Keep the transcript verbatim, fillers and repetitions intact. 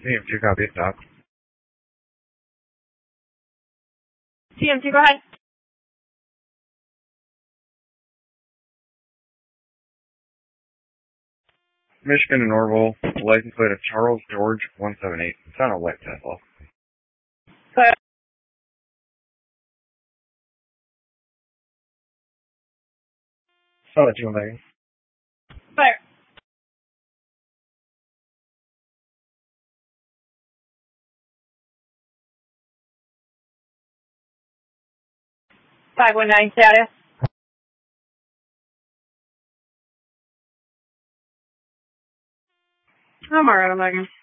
C M two, copy, stop. C M two, go ahead. Michigan and Orville, license plate of Charles George one seven eight. It's on a white Tesla. Clear. Saw that you, Megan. Clear. five one nine status. I'm alright, Megan.